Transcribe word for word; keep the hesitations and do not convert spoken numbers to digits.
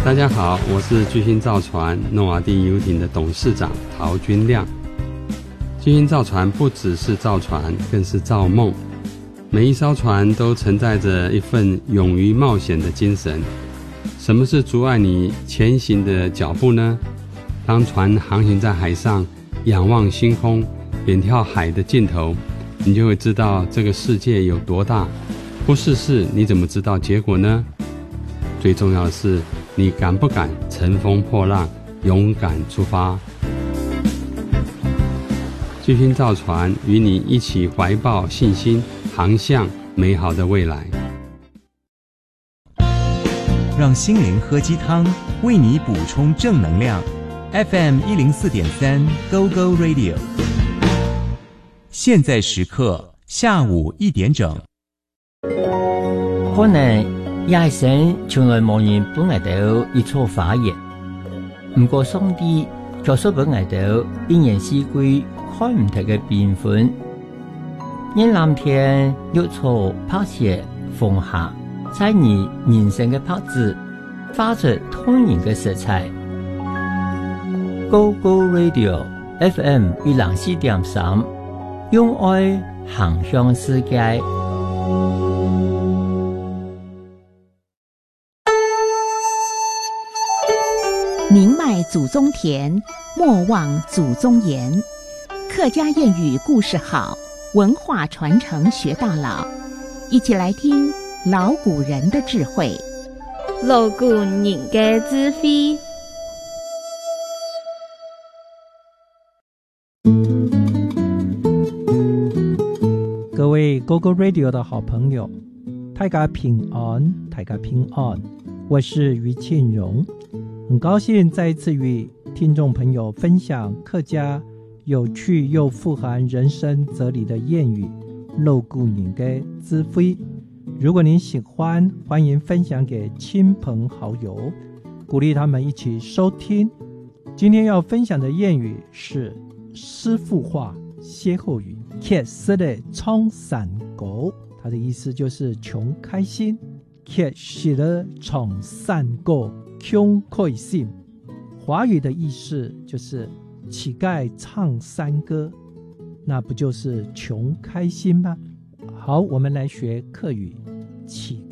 大家好，我是巨星造船诺瓦第游艇的董事长陶君亮。巨星造船不只是造船，更是造梦。每一艘船都承载着一份勇于冒险的精神。什么是阻碍你前行的脚步呢？当船航行在海上，仰望星空，远眺海的尽头，你就会知道这个世界有多大。不试试，你怎么知道结果呢？最重要的是，你敢不敢乘风破浪，勇敢出发？巨星造船与你一起怀抱信心，航向美好的未来。 让心灵喝鸡汤，为你补充正能量。F M 一零四点三 Go Go Radio， 现在时刻下午一点整。 可能也神从來冇人本嚟到一錯發言，唔過上帝卻說本嚟到一年四季看唔同嘅變換，因藍天有錯拍攝風下，在你人生嘅拍子發出通然嘅色彩。Go Go Radio F M 一零四點三，用愛航向世界。 宁迈祖宗田，莫忘祖宗言。客家谚语故事好，文化传承学到老。一起来听老古人的智慧。 老古人的智慧。 各位 Go Go Radio 的好朋友，大家平安，大家平安，我是于庆荣。很高兴再一次与听众朋友分享客家有趣又富含人生哲理的谚语老古人的智慧。如果您喜欢，欢迎分享给亲朋好友，鼓励他们一起收听。今天要分享的谚语是师父话歇后语，客死了冲散狗，它的意思就是穷开心，客死了冲散狗穷开心。华语的意思就是乞丐唱山歌，那不就是穷开心吗？好，我们来学客语。乞